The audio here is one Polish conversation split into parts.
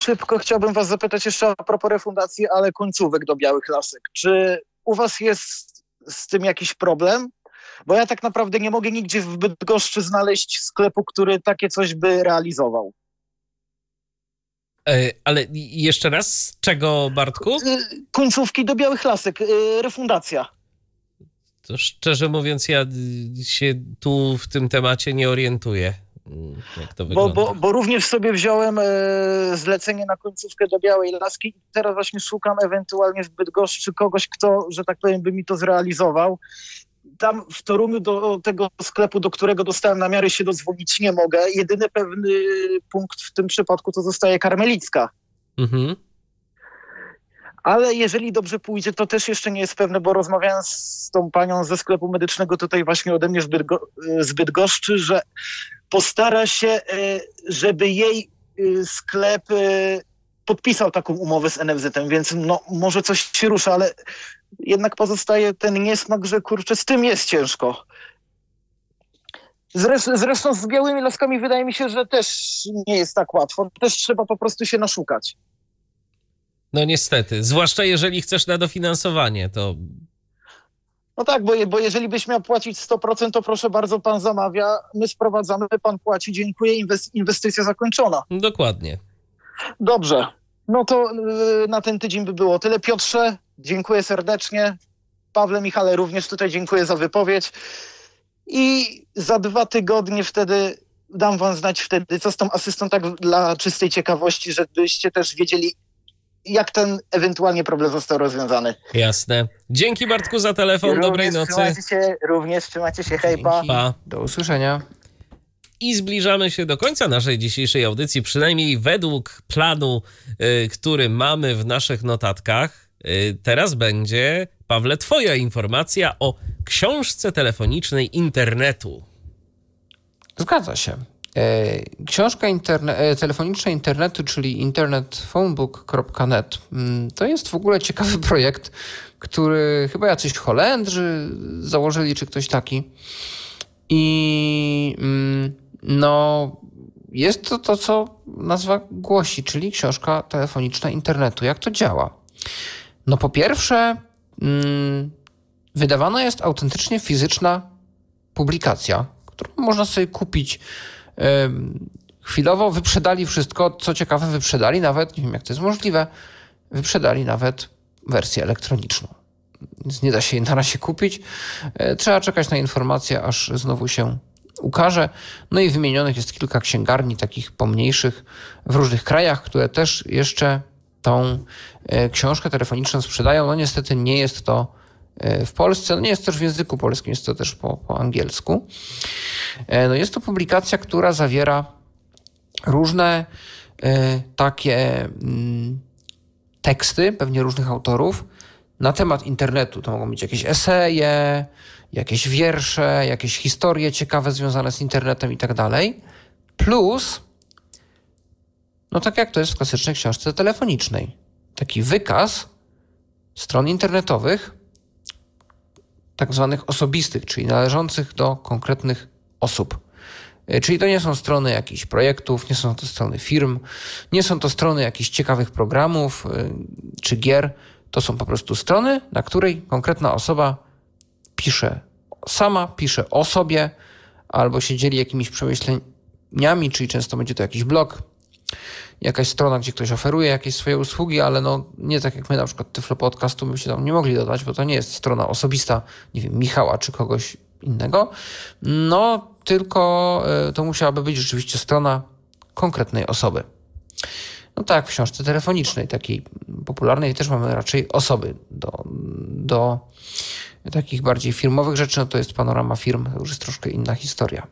szybko chciałbym was zapytać jeszcze a propos refundacji, ale końcówek do białych lasek. Czy u was jest z tym jakiś problem? Bo ja tak naprawdę nie mogę nigdzie w Bydgoszczy znaleźć sklepu, który takie coś by realizował. Ale jeszcze raz, z czego, Bartku? Końcówki do białych lasek, refundacja. To szczerze mówiąc, ja się tu w tym temacie nie orientuję. Jak to wygląda. Bo również sobie wziąłem zlecenie na końcówkę do białej laski i teraz właśnie szukam ewentualnie w Bydgoszczy kogoś, kto, że tak powiem, by mi to zrealizował. Tam w Toruniu do tego sklepu, do którego dostałem namiary, się dodzwonić nie mogę. Jedyny pewny punkt w tym przypadku to zostaje Karmelicka. Mhm. Ale jeżeli dobrze pójdzie, to też jeszcze nie jest pewne, bo rozmawiałem z tą panią ze sklepu medycznego tutaj właśnie ode mnie z Bydgoszczy, że postara się, żeby jej sklep podpisał taką umowę z NFZ-em, więc no, może coś się rusza, ale jednak pozostaje ten niesmak, że kurczę, z tym jest ciężko. Zresztą z białymi laskami wydaje mi się, że też nie jest tak łatwo. Też trzeba po prostu się naszukać. No niestety, zwłaszcza jeżeli chcesz na dofinansowanie, to... No tak, bo jeżeli byś miał płacić 100%, to proszę bardzo, pan zamawia, my sprowadzamy, pan płaci, dziękuję, inwestycja zakończona. Dokładnie. Dobrze, no to na ten tydzień by było tyle. Piotrze, dziękuję serdecznie. Pawle, Michale, również tutaj dziękuję za wypowiedź. I za 2 tygodnie wtedy dam wam znać co z tą asystą, tak dla czystej ciekawości, żebyście też wiedzieli, jak ten ewentualnie problem został rozwiązany. Jasne. Dzięki, Bartku, za telefon. Dobrej nocy. Trzymajcie się, hej, pa. Do usłyszenia. I zbliżamy się do końca naszej dzisiejszej audycji, przynajmniej według planu, który mamy w naszych notatkach. Teraz będzie, Pawle, twoja informacja o książce telefonicznej internetu. Zgadza się. Książka telefoniczna internetu, czyli internetphonebook.net, to jest w ogóle ciekawy projekt, który chyba jacyś Holendrzy założyli, czy ktoś taki. I no, jest to, co nazwa głosi, czyli książka telefoniczna internetu. Jak to działa? No po pierwsze, wydawana jest autentycznie fizyczna publikacja, którą można sobie kupić chwilowo. Wyprzedali wszystko, co ciekawe, wyprzedali nawet, nie wiem jak to jest możliwe, wyprzedali nawet wersję elektroniczną. Więc nie da się jej na razie kupić. Trzeba czekać na informację, aż znowu się ukaże. No i wymienionych jest kilka księgarni, takich pomniejszych w różnych krajach, które też jeszcze tą książkę telefoniczną sprzedają. No niestety nie jest to w Polsce, no nie jest też w języku polskim, jest to też po angielsku. No jest to publikacja, która zawiera różne takie teksty, pewnie różnych autorów, na temat internetu. To mogą być jakieś eseje, jakieś wiersze, jakieś historie ciekawe związane z internetem i tak dalej. Plus, no tak jak to jest w klasycznej książce telefonicznej, taki wykaz stron internetowych, tak zwanych osobistych, czyli należących do konkretnych osób. Czyli to nie są strony jakichś projektów, nie są to strony firm, nie są to strony jakichś ciekawych programów czy gier. To są po prostu strony, na której konkretna osoba pisze o sobie albo się dzieli jakimiś przemyśleniami, czyli często będzie to jakiś blog, jakaś strona, gdzie ktoś oferuje jakieś swoje usługi, ale no nie tak jak my na przykład Tyflo Podcastu by się tam nie mogli dodać, bo to nie jest strona osobista, nie wiem, Michała czy kogoś innego. No tylko to musiałaby być rzeczywiście strona konkretnej osoby. No tak, w książce telefonicznej, takiej popularnej też mamy raczej osoby. Do takich bardziej firmowych rzeczy, no to jest panorama firm, to już jest troszkę inna historia.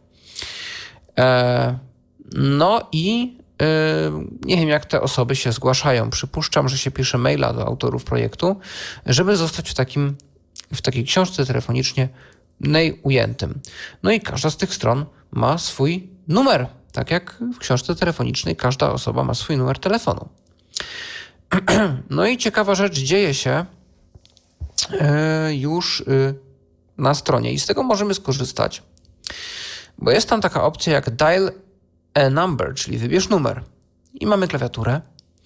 No i nie wiem, jak te osoby się zgłaszają. Przypuszczam, że się pisze maila do autorów projektu, żeby zostać w takiej książce telefonicznie ujętym. No i każda z tych stron ma swój numer. Tak jak w książce telefonicznej każda osoba ma swój numer telefonu. No i ciekawa rzecz dzieje się już na stronie i z tego możemy skorzystać, bo jest tam taka opcja jak dial a number, czyli wybierz numer. I mamy klawiaturę